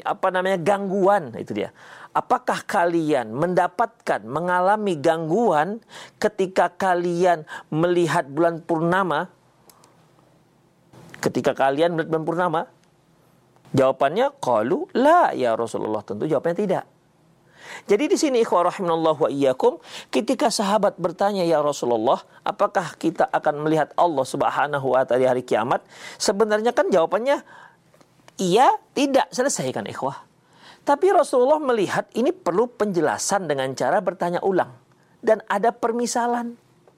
gangguan, itu dia. Apakah kalian mengalami gangguan ketika kalian melihat bulan purnama? Ketika kalian melihat bulan purnama? Jawabannya qalu la ya Rasulullah, tentu jawabannya tidak. Jadi di sini ikhwah rahimanallahu wa iyyakum, ketika sahabat bertanya ya Rasulullah, apakah kita akan melihat Allah Subhanahu wa taala di hari kiamat? Sebenarnya kan jawabannya iya, tidak, selesai kan ikhwah. Tapi Rasulullah melihat ini perlu penjelasan dengan cara bertanya ulang dan ada permisalan.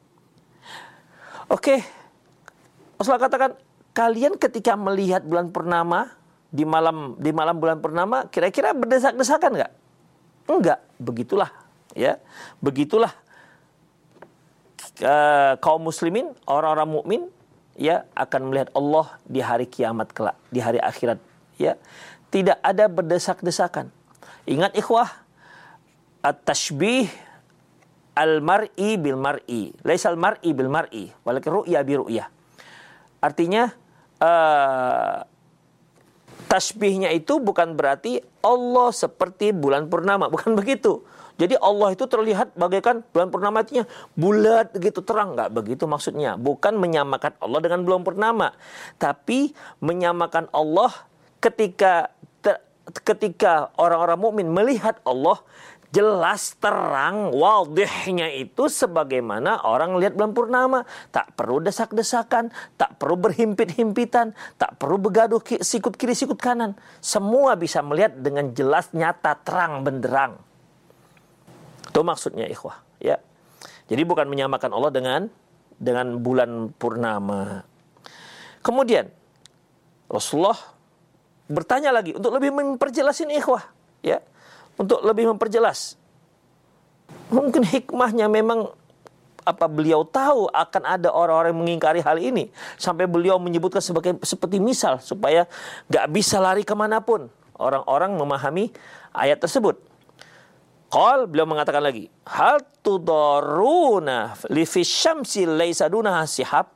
Oke. Rasulullah katakan, kalian ketika melihat bulan purnama di malam bulan purnama kira-kira berdesak-desakan enggak? Enggak, begitulah ya. Begitulah kaum muslimin, orang-orang mukmin ya akan melihat Allah di hari kiamat kelak, di hari akhirat ya. Tidak ada berdesak-desakan. Ingat ikhwah, at-tashbih al-mar'i bil mar'i, laisa al-mar'i bil mar'i, walakin ru'ya bi ru'yah. Artinya tasbihnya itu bukan berarti Allah seperti bulan purnama, bukan begitu. Jadi Allah itu terlihat bagaikan bulan purnama, artinya bulat gitu terang, enggak begitu maksudnya. Bukan menyamakan Allah dengan bulan purnama, tapi menyamakan Allah ketika orang-orang mukmin melihat Allah jelas terang, wadihnya itu sebagaimana orang lihat bulan purnama. Tak perlu desak-desakan, tak perlu berhimpit-himpitan, tak perlu bergaduh sikut kiri sikut kanan. Semua bisa melihat dengan jelas, nyata, terang benderang. Itu maksudnya ikhwah ya. Jadi bukan menyamakan Allah dengan bulan purnama. Kemudian Rasulullah bertanya lagi untuk lebih memperjelasin ikhwah ya. Untuk lebih memperjelas. Mungkin hikmahnya memang beliau tahu akan ada orang-orang yang mengingkari hal ini. Sampai beliau menyebutkan seperti misal. Supaya gak bisa lari kemanapun orang-orang memahami ayat tersebut. Beliau mengatakan lagi. Hal tudaruna lifis syamsi laysa dunaha sihab.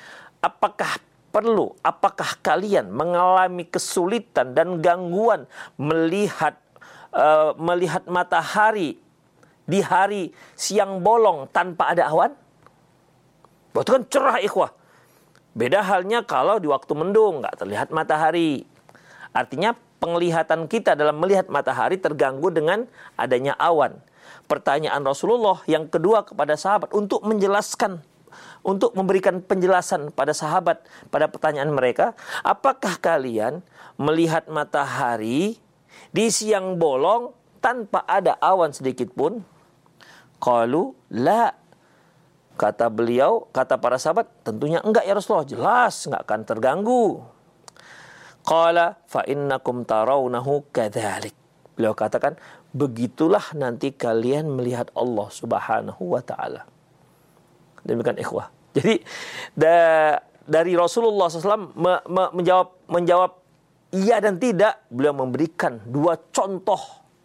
Apakah kalian mengalami kesulitan dan gangguan melihat matahari di hari siang bolong tanpa ada awan? Itu kan cerah ikhwah. Beda halnya kalau di waktu mendung nggak terlihat matahari. Artinya penglihatan kita dalam melihat matahari terganggu dengan adanya awan. Pertanyaan Rasulullah yang kedua kepada sahabat untuk memberikan penjelasan pada sahabat pada pertanyaan mereka, apakah kalian melihat matahari di siang bolong tanpa ada awan sedikit pun? Qalu la. Kata para sahabat, tentunya enggak ya Rasulullah, jelas enggak akan terganggu. Qala fa innakum tarawnahu kadzalik. Beliau katakan, begitulah nanti kalian melihat Allah Subhanahu wa taala. Demikian ikhwah. Jadi dari Rasulullah SAW menjawab iya dan tidak, beliau memberikan dua contoh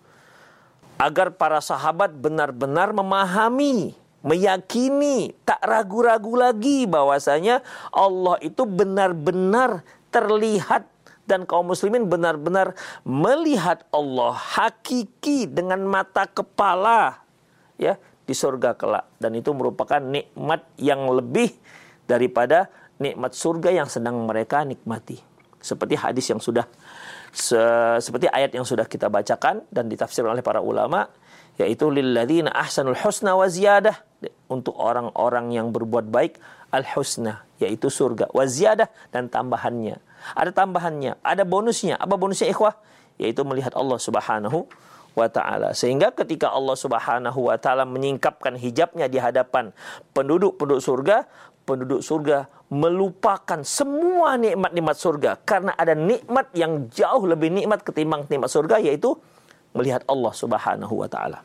agar para sahabat benar-benar memahami, meyakini, tak ragu-ragu lagi bahwasanya Allah itu benar-benar terlihat dan kaum muslimin benar-benar melihat Allah hakiki dengan mata kepala ya di surga kelak, dan itu merupakan nikmat yang lebih daripada nikmat surga yang sedang mereka nikmati. Seperti hadis yang seperti ayat yang sudah kita bacakan dan ditafsirkan oleh para ulama, yaitu lilladzina ahsanul husna wa ziyadah, untuk orang-orang yang berbuat baik al-husna, yaitu surga, wa ziyadah, dan tambahannya. Ada tambahannya, ada bonusnya. Apa bonusnya ikhwah? Yaitu melihat Allah Subhanahu wa ta'ala. Sehingga ketika Allah Subhanahu wa ta'ala menyingkapkan hijabnya di hadapan penduduk surga melupakan semua nikmat-nikmat surga, karena ada nikmat yang jauh lebih nikmat ketimbang nikmat surga, yaitu melihat Allah Subhanahu wa ta'ala.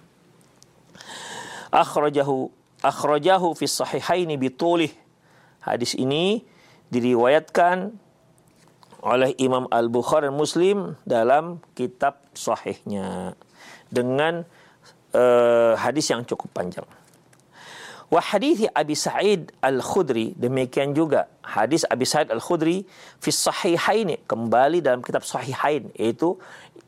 Akhrajahu fi sahihaini bitulih. Hadis ini diriwayatkan oleh Imam Al-Bukhari dan Muslim dalam kitab sahihnya dengan hadis yang cukup panjang. Wa hadits Abi Sa'id Al-Khudri, demikian juga hadis Abi Sa'id Al-Khudri fi sahihain, kembali dalam kitab sahihain, yaitu